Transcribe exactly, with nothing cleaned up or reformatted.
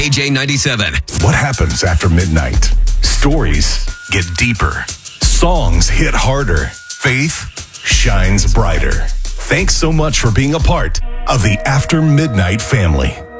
K J ninety-seven. What happens after midnight? Stories get deeper. Songs hit harder. Faith shines brighter. Thanks so much for being a part of the After Midnight family.